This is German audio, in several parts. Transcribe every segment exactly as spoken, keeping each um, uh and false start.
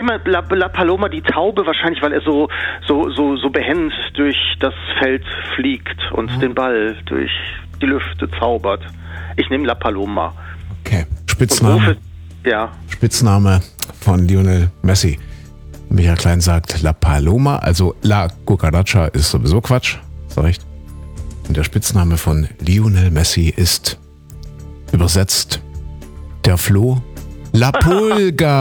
mal La, La Paloma, die Taube, wahrscheinlich, weil er so so so so behend durch das Feld fliegt und mhm. den Ball durch die Lüfte zaubert. Ich nehme La Paloma. Okay. Spitzname. Ja. Spitzname von Lionel Messi. Michael Klein sagt La Paloma, also La Cucaracha ist sowieso Quatsch. Ist recht. Und der Spitzname von Lionel Messi ist übersetzt der Floh. La Pulga.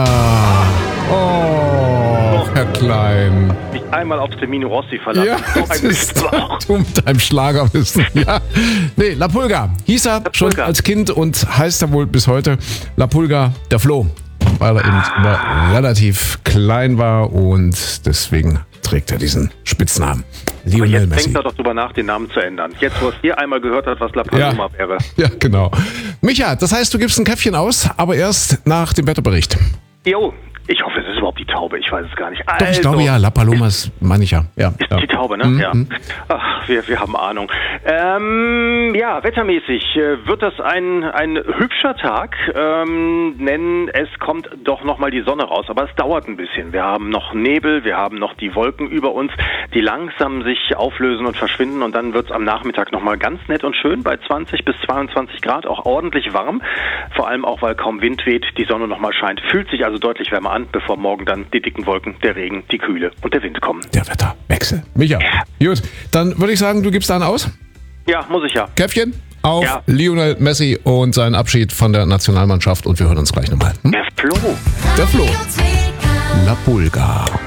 Oh, Herr Klein. Mich einmal auf Termino Rossi verlassen. Ja, das ist du mit deinem Schlagerwissen. Ja. Nee, La Pulga hieß er La schon Pulga. Als Kind und heißt er wohl bis heute La Pulga, der Floh. Weil er eben ah. relativ klein war und deswegen trägt er diesen Spitznamen. Lionel jetzt Messi. denkt er doch drüber nach, den Namen zu ändern. Jetzt, wo es hier einmal gehört hat, was La Paloma ja. wäre. Ja, genau. Micha, das heißt, du gibst ein Käffchen aus, aber erst nach dem Wetterbericht. Jo, ich hoffe, es ist überhaupt die Taube. Ich weiß es gar nicht. Doch, ich also, glaube ja, La Paloma ist, meine ich ja. ja. Ist ja. die Taube, ne? Mhm. Ja. Ach, wir, wir haben Ahnung. Ähm, ja, wettermäßig äh, wird das ein, ein hübscher Tag, ähm, denn es kommt doch nochmal die Sonne raus. Aber es dauert ein bisschen. Wir haben noch Nebel, wir haben noch die Wolken über uns, die langsam sich auflösen und verschwinden. Und dann wird es am Nachmittag nochmal ganz nett und schön bei zwanzig bis zweiundzwanzig Grad, auch ordentlich warm. Vor allem auch, weil kaum Wind weht, die Sonne nochmal scheint. Fühlt sich also deutlich wärmer an, bevor morgen dann die dicken Wolken, der Regen, die Kühle und der Wind kommen. Der Wetterwechsel. Micha, gut, dann würde ich sagen, du gibst einen aus? Ja, muss ich ja. Käffchen auf ja. Lionel Messi und seinen Abschied von der Nationalmannschaft und wir hören uns gleich nochmal. Hm? Der Flo. Der Flo. La Pulga.